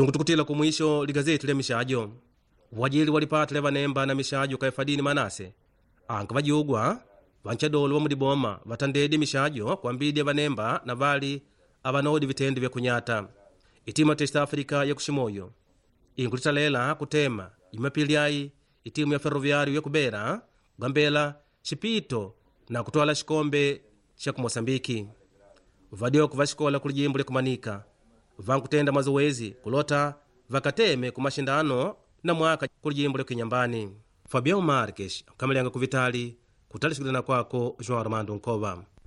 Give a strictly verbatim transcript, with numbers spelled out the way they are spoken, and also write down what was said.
tungutukutila kumwisho ligazeti lya mishajo wajili walipata lya vanemba na mishajo kaefadini manase anga vajugwa vanchadolo vamudiboma vatandedi mishajo kwambidi vanemba na vali avanodi vitendi vya kunyata itima Test Africa ya kushimoyo ingulitalela kutema jumapili ai itimu ya Ferroviário ya kubera gambela chipito na kutwala shikombe cha kumosambiki vadio kuvashikola kulijimbo lya kumanika vankutenda mazoezi kulota vakateme kumashindano na mwaka kulijimbo lya kinyambani. Fabião Marques kamalianga kuvitali kutali shikilina kwako João Armando Nkova.